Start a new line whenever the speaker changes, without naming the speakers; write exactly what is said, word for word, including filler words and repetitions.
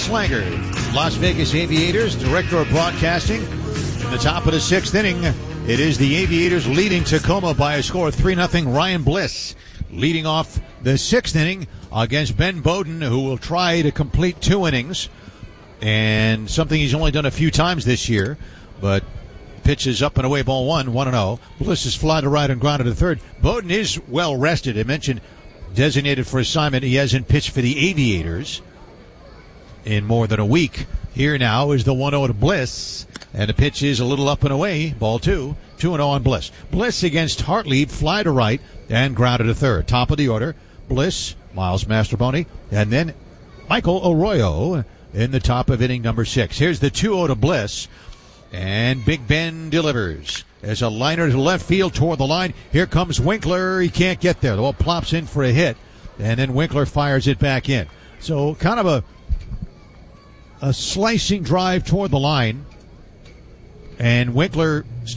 Russ Langer, Las Vegas Aviators, Director of Broadcasting. In the top of the sixth inning, it is the Aviators leading Tacoma by a score of three nothing. Ryan Bliss leading off the sixth inning against Ben Bowden, who will try to complete two innings, and something he's only done a few times this year. But pitch is up and away, ball one, one and oh. Bliss is fly to right and grounded to third. Bowden is well rested. I mentioned designated for assignment. He hasn't pitched for the Aviators in more than a week. Here now is the one oh to Bliss, and the pitch is a little up and away, ball two, two and oh on Bliss. Bliss against Hartlieb, fly to right and grounded to third. Top of the order, Bliss, Miles Mastrobuoni, and then Michael Arroyo in the top of inning number six. Here's the two oh to Bliss. And Big Ben delivers. There's a liner to left field toward the line. Here comes Winkler. He can't get there. The ball plops in for a hit. And then Winkler fires it back in. So kind of a a slicing drive toward the line. And Winkler